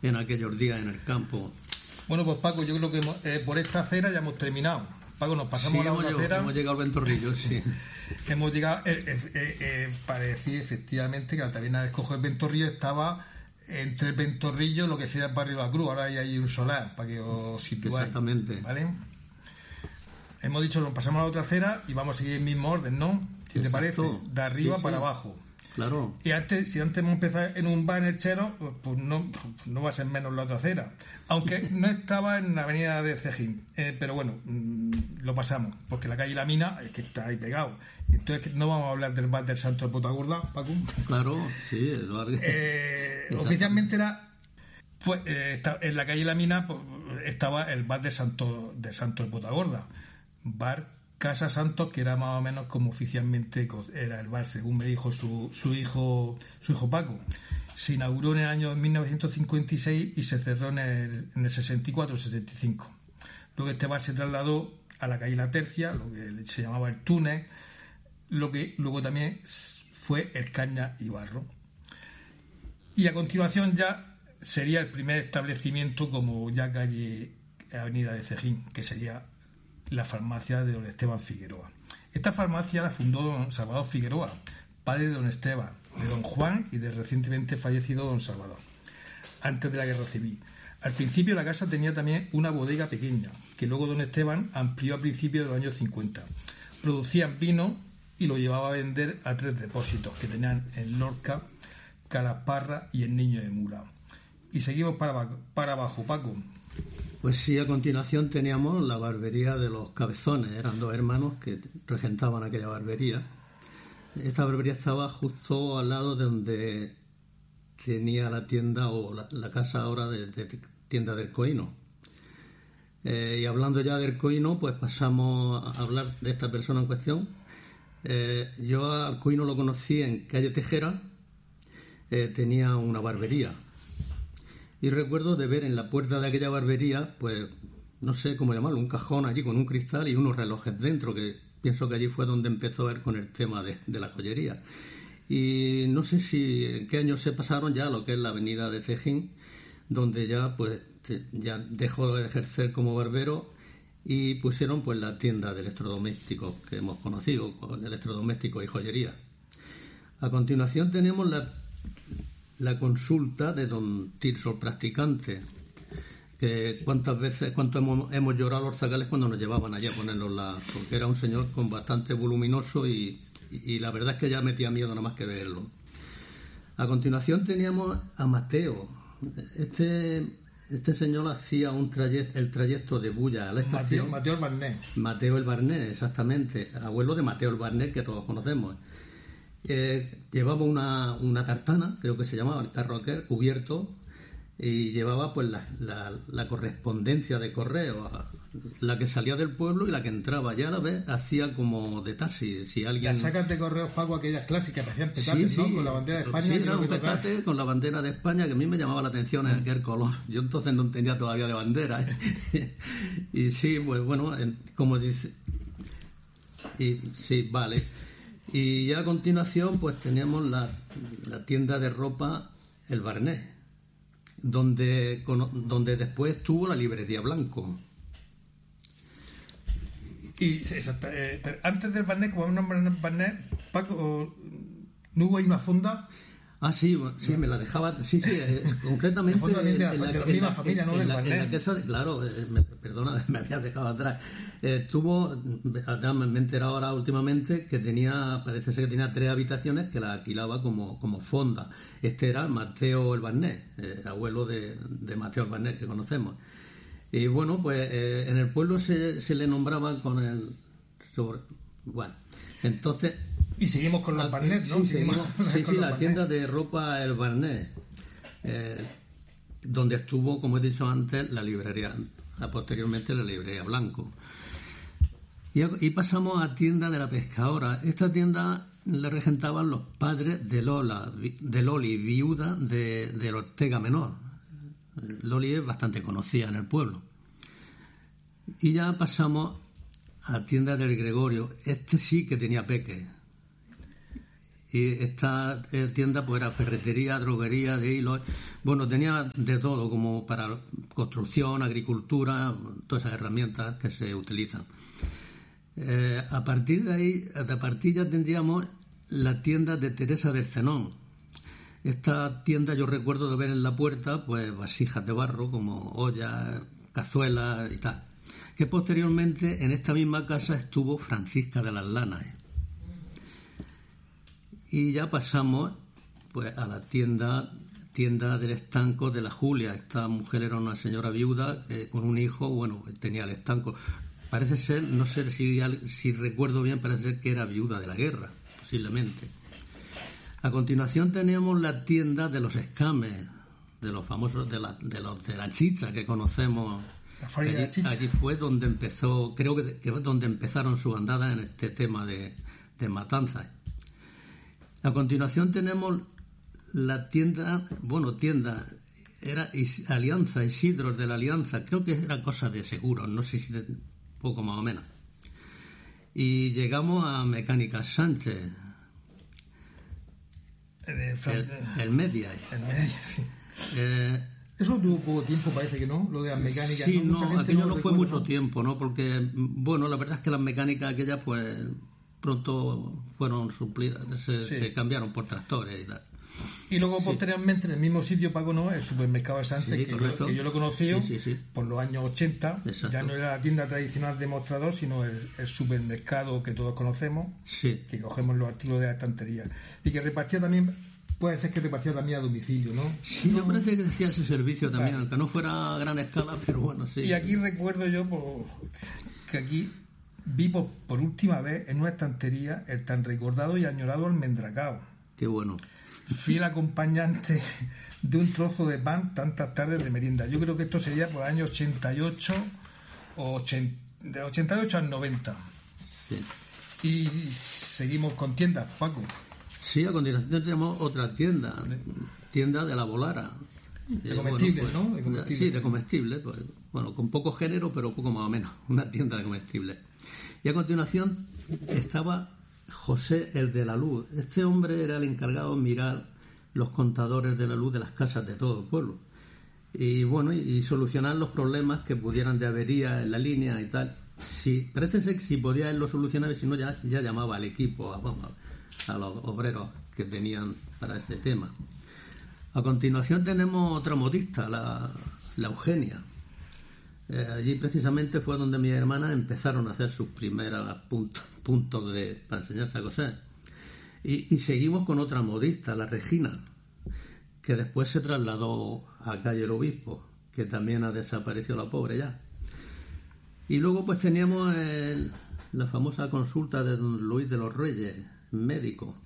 en aquellos días en el campo. Bueno, pues Paco, yo creo que por esta acera ya hemos terminado. Paco, nos pasamos a la otra acera. Hemos llegado al Ventorrillo, sí. Hemos llegado, para decir efectivamente que la taberna de Escojo del Ventorrillo estaba entre el Ventorrillo, lo que sería el barrio La Cruz. Ahora hay ahí un solar, para que os situáis. Exactamente. ¿Vale? Hemos dicho, nos pasamos a la otra acera y vamos a seguir el mismo orden, ¿no? Si te parece, de arriba para abajo. Claro. Y si antes hemos empezado en un bar en el Chero, pues no va a ser menos la otra acera. Aunque no estaba en la avenida de Cejín. Pero bueno, lo pasamos, porque la calle La Mina es que está ahí pegado. Entonces no vamos a hablar del bar del Santo de Potagorda, Paco. Claro, sí. Oficialmente era... Pues en la calle La Mina pues, estaba el bar del Santo de Potagorda. Bar Casa Santos, que era más o menos como oficialmente era el bar, según me dijo su hijo Paco. Se inauguró en el año 1956 y se cerró en el 64-65. Luego este bar se trasladó a la calle La Tercia, lo que se llamaba el Túnez, lo que luego también fue el Caña y Barro. Y a continuación ya sería el primer establecimiento como ya calle Avenida de Cejín, que sería la farmacia de don Esteban Figueroa. Esta farmacia la fundó don Salvador Figueroa, padre de don Esteban, de don Juan y del recientemente fallecido don Salvador, antes de la Guerra Civil. Al principio la casa tenía también una bodega pequeña, que luego don Esteban amplió a principios de los años 50. Producían vino y lo llevaba a vender a 3 depósitos que tenían en Lorca, Calasparra y el Niño de Mura. Y seguimos para abajo, Paco. Pues sí, a continuación teníamos la barbería de los Cabezones. Eran 2 hermanos que regentaban aquella barbería. Esta barbería estaba justo al lado de donde tenía la tienda o la casa ahora de tienda del Coino. Y hablando ya del Coino, pues pasamos a hablar de esta persona en cuestión. Yo al Coino lo conocí en calle Tejera. Tenía una barbería. Y recuerdo de ver en la puerta de aquella barbería, pues, no sé cómo llamarlo, un cajón allí con un cristal y unos relojes dentro, que pienso que allí fue donde empezó a ver con el tema de la joyería. Y no sé en qué años se pasaron ya a lo que es la avenida de Cejín, donde ya, pues, ya dejó de ejercer como barbero y pusieron, pues, la tienda de electrodomésticos que hemos conocido, con electrodomésticos y joyería. A continuación tenemos la consulta de don Tirso el practicante, que cuánto hemos llorado los zagales cuando nos llevaban allá a ponernos porque era un señor con bastante voluminoso y la verdad es que ya metía miedo nada más que verlo. A continuación teníamos a Mateo. Este señor hacía el trayecto de Bulla a la estación. Mateo el Barnet. Mateo el Barnet, exactamente, abuelo de Mateo el Barnet, que todos conocemos. Llevaba una tartana, creo que se llamaba, el carro aquel, cubierto, y llevaba pues la correspondencia de correo, la que salía del pueblo y la que entraba. Ya a la vez hacía como de taxi. Si alguien... Las sacas de correos, Paco, aquellas clásicas que hacían petates, sí, ¿no? Con la bandera de España. Sí, era un petate con la bandera de España, que a mí me llamaba la atención en aquel color. Yo entonces no entendía todavía de bandera. Y sí, pues bueno, como dice... Y sí, vale. Y ya a continuación pues teníamos la tienda de ropa El Barnet, donde después estuvo la librería Blanco. Y exacto, antes del Barnet, como un nombre en el Barnet, Paco, ¿no hubo ahí una fonda? Ah, sí, me la dejaba, concretamente de la misma familia, ¿no? En la casa, claro, perdona, me había dejado atrás. Me he enterado ahora últimamente que parece ser que tenía 3 habitaciones que las alquilaba como fonda. Este era Mateo el Barnet, el abuelo de Mateo el Barnet que conocemos. Y bueno, pues en el pueblo se le nombraba con el... Bueno, entonces... Y seguimos con los Barnet, ¿no? Sí, la tienda de ropa El Barnet, donde estuvo, como he dicho antes, la librería, posteriormente la librería Blanco. Y pasamos a tienda de la Pescadora. Esta tienda la regentaban los padres de Loli, viuda de Ortega Menor. Loli es bastante conocida en el pueblo. Y ya pasamos a tienda del Gregorio. Este sí que tenía peques. Y esta tienda pues era ferretería, droguería, de hilos. Bueno, tenía de todo, como para construcción, agricultura, todas esas herramientas que se utilizan. A partir de ahí, a partir ya tendríamos la tienda de Teresa del Zenón. Esta tienda yo recuerdo de ver en la puerta pues vasijas de barro como ollas, cazuelas y tal. Que posteriormente en esta misma casa estuvo Francisca de las Lanas. Y ya pasamos pues a la tienda del estanco de la Julia. Esta mujer era una señora viuda con un hijo, bueno, tenía el estanco. Parece ser, no sé si recuerdo bien, parece ser que era viuda de la guerra, posiblemente. A continuación teníamos la tienda de los escames, de los famosos, de la chicha que conocemos. Allí fue donde empezó, creo que es donde empezaron su andada en este tema de matanzas. A continuación tenemos la tienda, era Alianza, Isidros de la Alianza, creo que era cosa de seguros, no sé si poco más o menos. Y llegamos a Mecánicas Sánchez, el Media. El Media, sí. Eso tuvo poco tiempo, parece que no, lo de las mecánicas. Sí, no, aquello no fue mucho tiempo, ¿no? Porque, bueno, la verdad es que las mecánicas aquellas, pues, pronto fueron suplidas, se cambiaron por tractores y tal. Y luego, posteriormente, en el mismo sitio, Paco, ¿no? El supermercado de Sánchez, sí, que yo lo conocí por los años 80. Exacto. Ya no era la tienda tradicional de mostrador, sino el supermercado que todos conocemos, que cogemos los artículos de la estantería. Y que repartía también, puede ser que repartía también a domicilio, ¿no? Sí, me parece que hacía ese servicio también, aunque no fuera a gran escala, pero bueno, sí. Y aquí recuerdo yo que aquí vi por última vez en una estantería el tan recordado y añorado almendracao. Qué bueno. Fui el acompañante de un trozo de pan tantas tardes de merienda. Yo creo que esto sería por el año 88 de 88 al 90. Sí. Y seguimos con tiendas, Paco. Sí, a continuación tenemos otra tienda de la Volara. De comestibles, bueno, pues, ¿no? De comestibles. Sí, de comestibles, pues, bueno, con poco género, pero poco más o menos, una tienda de comestibles. Y a continuación estaba José el de la luz. Este hombre era el encargado de mirar los contadores de la luz de las casas de todo el pueblo. Y bueno, y solucionar los problemas que pudieran de avería en la línea y tal. Sí, parece ser que si podía él lo solucionar, y si no ya llamaba al equipo, a los obreros que tenían para este tema. A continuación tenemos otra modista, la Eugenia. Allí precisamente fue donde mis hermanas empezaron a hacer sus primeros puntos para enseñarse a coser. Y seguimos con otra modista, la Regina, que después se trasladó a Calle el Obispo, que también ha desaparecido la pobre ya. Y luego pues teníamos la famosa consulta de don Luis de los Reyes, médico.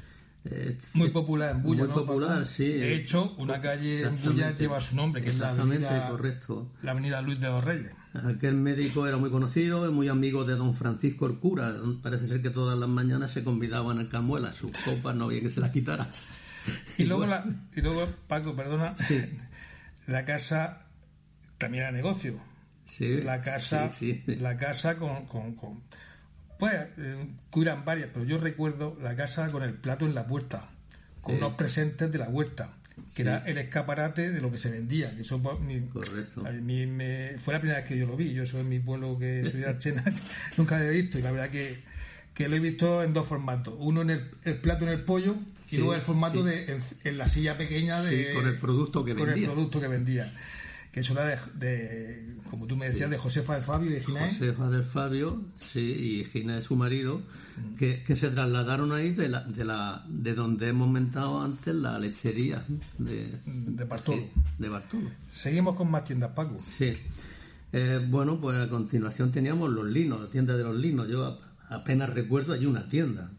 Muy popular en Bulla, muy popular, sí. De hecho, una calle en Bulla lleva su nombre, que es la avenida, correcto. La avenida Luis de los Reyes. Aquel médico era muy conocido, muy amigo de don Francisco el cura. Parece ser que todas las mañanas se convidaban en Camuela, sus copas no había que se las quitara. Y luego, Paco, perdona, sí. La casa también era negocio. Sí, la casa con pues cuidan varias, pero yo recuerdo la casa con el plato en la puerta, con unos presentes de la huerta, que era el escaparate de lo que se vendía. Que eso correcto. Fue la primera vez que yo lo vi. Yo soy en mi pueblo, que soy de Archena, nunca lo había visto, y la verdad que lo he visto en dos formatos. Uno en el plato en el pollo, y luego el formato en la silla pequeña con el producto que vendía. Que eso era como tú me decías, de Josefa del Fabio y de Ginés. Josefa del Fabio, sí, y Ginés, su marido, que se trasladaron ahí de donde hemos mentado antes la lechería de Bartolo. De Bartolo. Seguimos con más tiendas, Paco. Sí. Bueno, pues a continuación teníamos los linos, la tienda de los linos. Yo apenas recuerdo allí una tienda.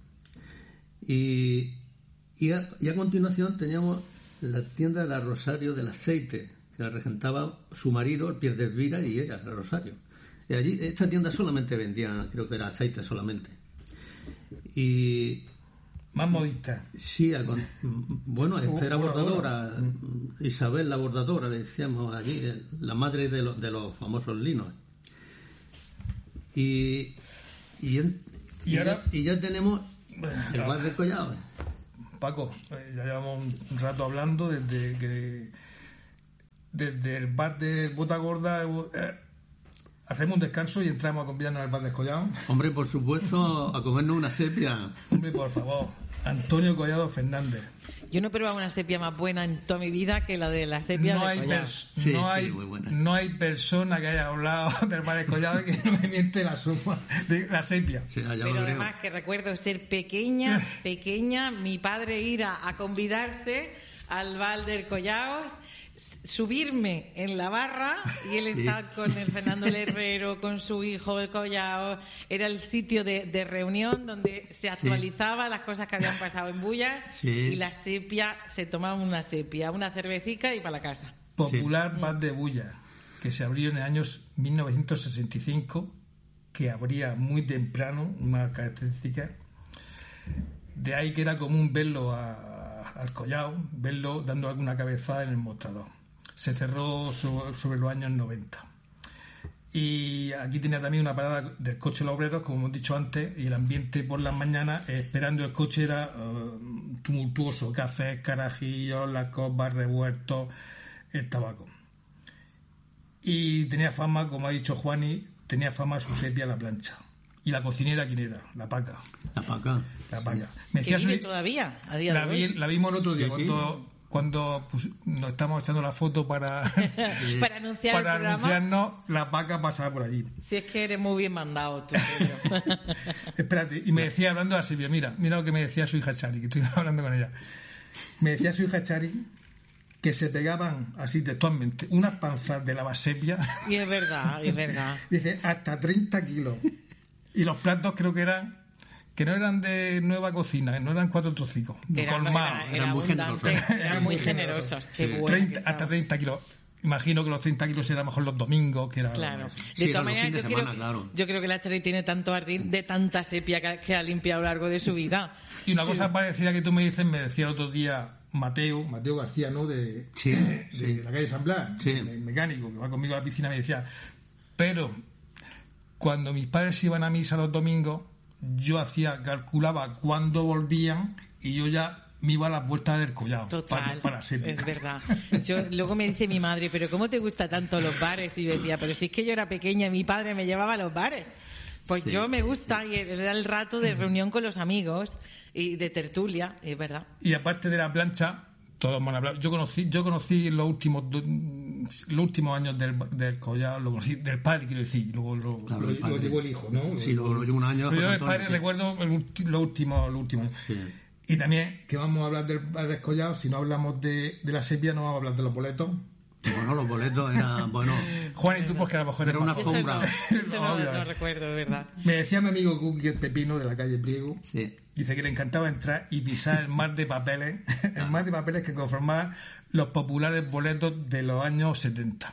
Y a continuación teníamos la tienda de la Rosario del Aceite, que la regentaba su marido, el Pierre de Elvira, y ella, el Rosario. Y allí, esta tienda solamente vendía, creo que era aceite solamente. Y más modista. Sí, bueno, esta era bordadora, Isabel la bordadora, le decíamos allí, la madre de los famosos linos. Y ya tenemos el bar del Collado. Paco, ya llevamos un rato hablando desde el bar de Botagorda. Hacemos un descanso y entramos a convidarnos al bar de Collado. Hombre, por supuesto, a comernos una sepia. Hombre, por favor. Antonio Collado Fernández. Yo no he probado una sepia más buena en toda mi vida que la de la sepia de Collado. No hay persona que haya hablado del bar de Collado que no me miente la sopa de la sepia. Sí, pero además que recuerdo ser pequeña, mi padre ir a convidarse al bar del Collado, subirme en la barra y él estar con el Fernando Herrero, con su hijo el Collado. Era el sitio de reunión donde se actualizaba las cosas que habían pasado en Bullas y la sepia, se tomaba una sepia, una cervecita y para la casa. Popular bar de Bullas, que se abrió en el año 1965, que abría muy temprano, una característica. De ahí que era común verlo al Collado, verlo dando alguna cabezada en el mostrador. Se cerró sobre los años 90. Y aquí tenía también una parada del coche de los obreros, como hemos dicho antes, y el ambiente por las mañanas, esperando el coche, era tumultuoso. Cafés, carajillos, las copas, revueltos, el tabaco. Y tenía fama, como ha dicho Juani, tenía fama su sepia a la plancha. ¿Y la cocinera quién era? La Paca. La Paca. Me decía, ¿vive todavía a día de hoy? La vimos el otro día, cuando nos estamos echando la foto para anunciarnos, la Paca pasaba por allí. Si es que eres muy bien mandado tú. Espérate, y me decía, hablando de la sepia, mira lo que me decía su hija Chari, que estoy hablando con ella. Me decía su hija Chari que se pegaban así textualmente unas panzas de lavasepia. Y es verdad. Dice, hasta 30 kilos. Y los platos creo que no eran de nueva cocina, no eran 4 trocicos, colmados. Eran muy generosos. Eran muy generosos. Qué bueno hasta 30 kilos. Imagino que los 30 kilos eran mejor los domingos, que era. Claro. De todas maneras, yo creo que la Chari tiene tanto ardid de tanta sepia que ha limpiado a lo largo de su vida. Y una cosa parecida que tú me dices, me decía el otro día Mateo García, ¿no? De la calle San Blas, el mecánico, que va conmigo a la piscina, me decía, pero cuando mis padres iban a misa los domingos, yo calculaba cuándo volvían y yo ya me iba a las vueltas del Collado. Total, para siempre. Es verdad. Luego me dice mi madre, pero ¿cómo te gustan tanto los bares? Y yo decía, pero si es que yo era pequeña y mi padre me llevaba a los bares. Pues yo me gusta, y era el rato de reunión con los amigos y de tertulia, es verdad. Y aparte de la plancha, todos me han hablado. Yo conocí los últimos años del Collado, lo conocí del padre, quiero decir. Luego lo llevó el hijo, ¿no? Sí, lo llevó un año. Pero yo del padre recuerdo los últimos. Sí. Y también, que vamos a hablar del Collado, si no hablamos de la sepia, no vamos a hablar de los boletos. Bueno, los boletos eran, Juan, y tú, pues que a lo mejor era una alfombra. Eso no recuerdo, de verdad. Me decía mi amigo Cookie, el Pepino, de la calle Pliego, dice que le encantaba entrar y pisar el mar de papeles, mar de papeles que conformaban los populares boletos de los años 70.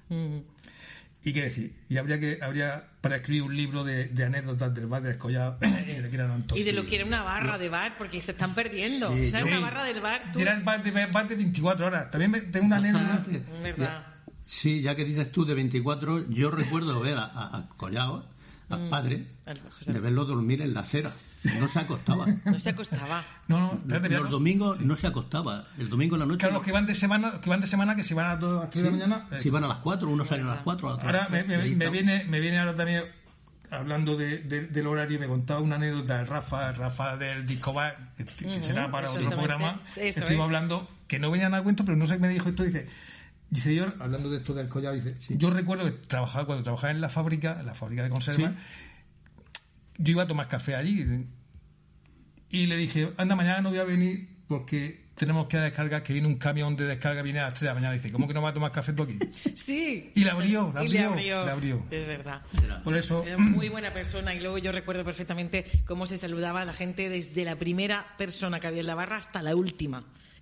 ¿Y qué decir? Y habría para escribir un libro de anécdotas del bar del Collado y de lo que era una barra de bar, porque se están perdiendo. Una barra del bar. Era el bar de 24 horas. También tengo una anécdota. ¿Verdad? Sí, ya que dices tú de 24, yo recuerdo ver a Collado, al padre, de verlo dormir en la acera. No se acostaba. No, los domingos no se acostaba. El domingo en la noche. Claro, los que van de semana, que se van a las 3 de la mañana. Si van a las 4, unos salen a las 4. Ahora me viene ahora también, hablando del horario, me contaba una anécdota de Rafa del Disco Bar, que será para otro programa. Estuvimos hablando, que no venían a cuento, pero no sé qué me dijo esto. Dice yo, hablando de esto del Collado, yo recuerdo que cuando trabajaba en la fábrica de conservas, yo iba a tomar café allí y le dije, anda, mañana no voy a venir porque tenemos que descargar, que viene un camión de descarga, viene a las 3 de la mañana. Dice, ¿cómo que no va a tomar café tú aquí? Sí. Y la abrió. Es verdad. Por eso... Era muy buena persona, y luego yo recuerdo perfectamente cómo se saludaba a la gente desde la primera persona que había en la barra hasta la última.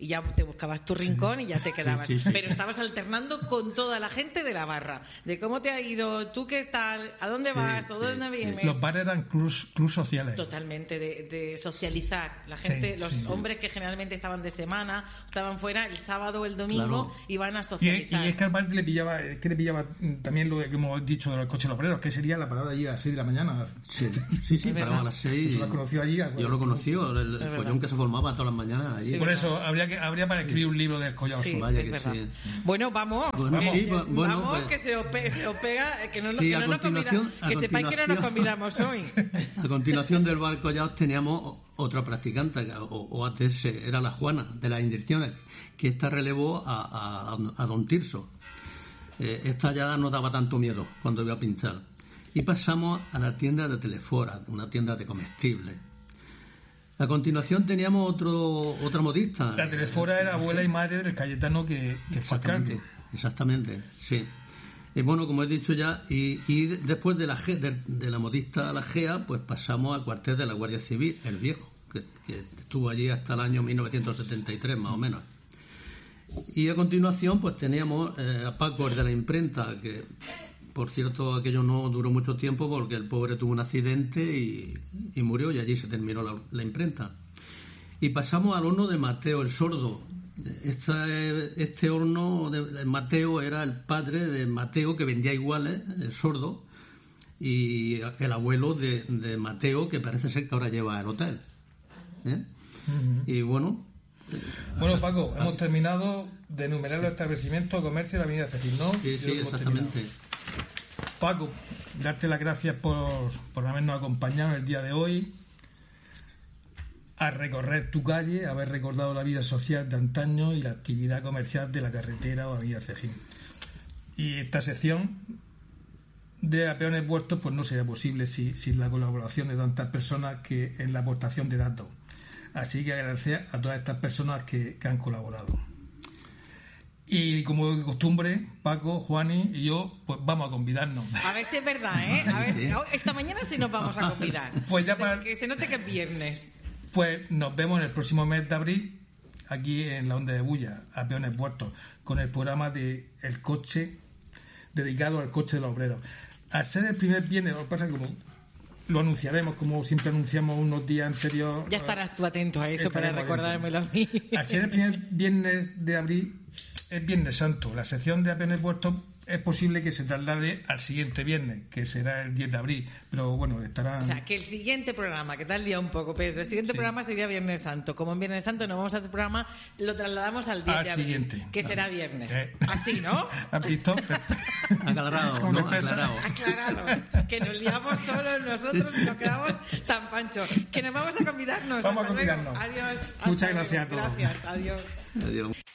y ya te buscabas tu rincón y ya te quedabas. Sí. Pero estabas alternando con toda la gente de la barra. De cómo te ha ido, tú qué tal, a dónde vas, o dónde vienes. Los bares eran clubs sociales. Totalmente, de socializar. La gente, los hombres que generalmente estaban de semana, estaban fuera el sábado o el domingo, iban a socializar. Y es que al bar le pillaba también lo que hemos dicho de los coches obreros, que sería la parada allí a las 6 de la mañana. Sí, paraba a las 6. ¿Lo conoció allí? Yo lo conocí, el follón que se formaba todas las mañanas allí. Sí, por eso habría para escribir un libro del Collao Sur. Vaya es que verdad. sí. Bueno, vamos. Bueno, pues, que se os pega, que no, sí, que no nos convidamos, que sepáis que no nos convidamos hoy. A continuación del bar Collao teníamos otra practicante, o ATS, era la Juana, de las Inyecciones, que esta relevó a don Tirso. Esta ya no daba tanto miedo cuando iba a pinchar. Y pasamos a la tienda de Telefora, una tienda de comestibles. A continuación teníamos otra modista. La Telefora era abuela y madre del Cayetano que fue alcalde. Exactamente, sí. Bueno, como he dicho ya, y después de la modista La Gea, pues pasamos al cuartel de la Guardia Civil, el viejo, que estuvo allí hasta el año 1973, más o menos. Y a continuación, pues teníamos a Paco, el de la imprenta, que, por cierto, aquello no duró mucho tiempo porque el pobre tuvo un accidente y murió, y allí se terminó la imprenta. Y pasamos al horno de Mateo, el sordo. Este horno de Mateo era el padre de Mateo, que vendía iguales, el sordo, y el abuelo de Mateo, que parece ser que ahora lleva el hotel. Y bueno, Paco, hemos terminado de enumerar los establecimientos de comercio de la avenida Cejín, ¿no? Sí, exactamente. Paco, darte las gracias por habernos acompañado el día de hoy a recorrer tu calle, haber recordado la vida social de antaño y la actividad comercial de la carretera o avenida Cejín. Y esta sección de A Peones Vueltos pues no sería posible sin la colaboración de tantas personas que en la aportación de datos. Así que agradecer a todas estas personas que han colaborado. Y como de costumbre, Paco, Juani y yo, pues vamos a convidarnos. A ver si es verdad, ¿eh? A ver si, esta mañana sí nos vamos a convidar. Pues ya para que se note que es viernes. Pues nos vemos en el próximo mes de abril, aquí en la Onda de Bulla, a Peones Vueltos, con el programa de El Coche, dedicado al coche de los obreros. Al ser el primer viernes, lo que pasa es que como lo anunciaremos, como siempre anunciamos unos días anteriores. Ya estarás tú atento a eso para recordármelo a mí. Al ser el primer viernes de abril, es Viernes Santo. La sección de A Peones Vueltos es posible que se traslade al siguiente viernes, que será el 10 de abril, pero bueno, estarán... O sea, que el siguiente programa, que tal día un poco, Pedro, el siguiente programa sería Viernes Santo. Como en Viernes Santo no vamos a hacer programa, lo trasladamos al 10 de abril, siguiente, que será viernes. Así, ¿no? ¿Has visto? Aclarado, ¿no? Aclarado. Que nos liamos solos nosotros y nos quedamos tan panchos. Que nos vamos a convidarnos. Vamos a convidarnos. Adiós. Muchas gracias a todos. Gracias, adiós. Adiós.